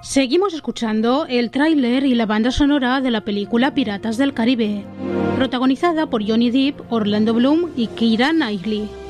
Seguimos escuchando el tráiler y la banda sonora de la película Piratas del Caribe, protagonizada por Johnny Depp, Orlando Bloom y Keira Knightley.